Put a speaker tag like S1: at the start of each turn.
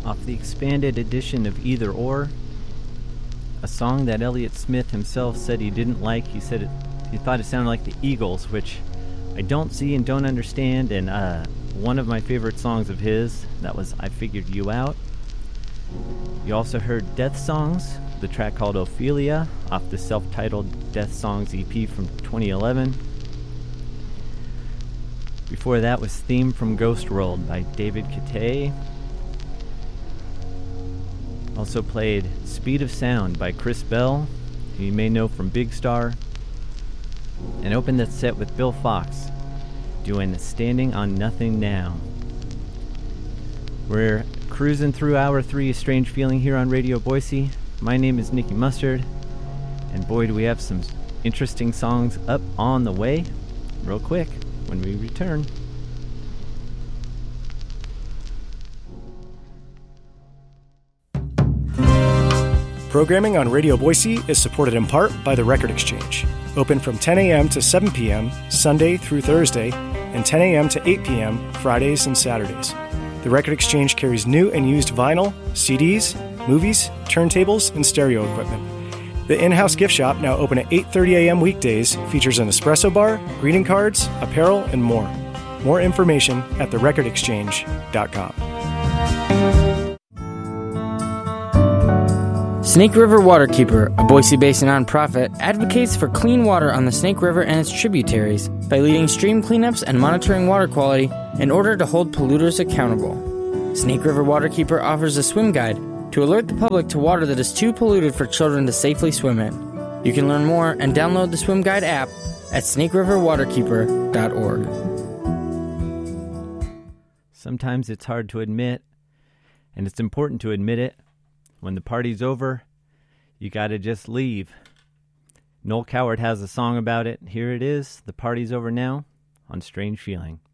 S1: off the expanded edition of Either Or, a song that Elliott Smith himself said he didn't like. He said he thought it sounded like the Eagles, which I don't see and don't understand, and one of my favorite songs of his, that was I Figured You Out. You also heard Death Songs, the track called Ophelia, off the self-titled Death Songs EP from 2011. Before that was Theme from Ghost World by David Catay. Also played Speed of Sound by Chris Bell, who you may know from Big Star. And opened that set with Bill Fox, doing Standing on Nothing Now. We're cruising through Hour 3 of Strange Feeling here on Radio Boise. My name is Nicky Mustard, and boy do we have some interesting songs up on the way. Real quick, when we return.
S2: Programming on Radio Boise is supported in part by the Record Exchange. Open from 10 a.m. to 7 p.m. Sunday through Thursday, and 10 a.m. to 8 p.m. Fridays and Saturdays. The Record Exchange carries new and used vinyl, CDs, movies, turntables, and stereo equipment. The in-house gift shop, now open at 8:30 a.m. weekdays, features an espresso bar, greeting cards, apparel, and more. More information at therecordexchange.com.
S3: Snake River Waterkeeper, a Boise-based nonprofit, advocates for clean water on the Snake River and its tributaries by leading stream cleanups and monitoring water quality in order to hold polluters accountable. Snake River Waterkeeper offers a swim guide to alert the public to water that is too polluted for children to safely swim in. You can learn more and download the Swim Guide app at snakeriverwaterkeeper.org.
S1: Sometimes it's hard to admit, and it's important to admit it. When the party's over, you gotta just leave. Noel Coward has a song about it. Here it is, The Party's Over Now, on Strange Feeling.